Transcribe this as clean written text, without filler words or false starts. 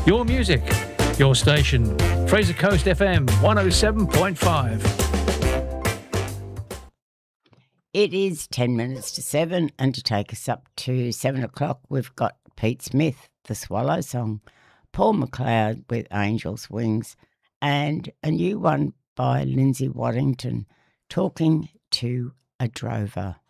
Your music, your station. Fraser Coast FM 107.5. It is 10 minutes to 7, and to take us up to 7 o'clock, we've got Pete Smith, The Swallow Song, Paul McLeod with Angel's Wings, and a new one by Lindsay Waddington, Talking to a Drover.